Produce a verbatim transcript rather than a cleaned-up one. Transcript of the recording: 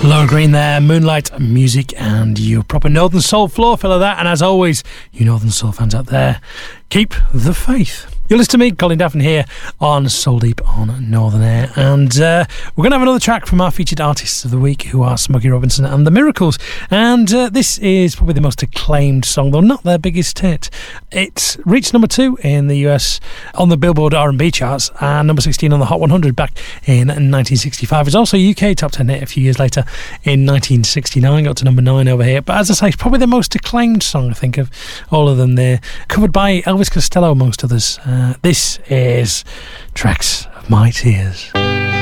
Laura Green there, Moonlight Music, and your proper Northern Soul floor filler that. And as always, you Northern Soul fans out there, keep the faith. You're listening to me, Colin Daffin, here on Soul Deep on Northern Air. And uh, we're going to have another track from our featured artists of the week, who are Smokey Robinson and The Miracles. And uh, this is probably the most acclaimed song, though not their biggest hit. It reached number two in the U S on the Billboard R and B charts, and number sixteen on the Hot one hundred back in nineteen sixty-five. It's also a U K top ten hit a few years later in nineteen sixty-nine, got to number nine over here. But as I say, it's probably the most acclaimed song, I think, of all of them there. Covered by Elvis Costello, amongst others. Uh, this is Tracks of My Tears.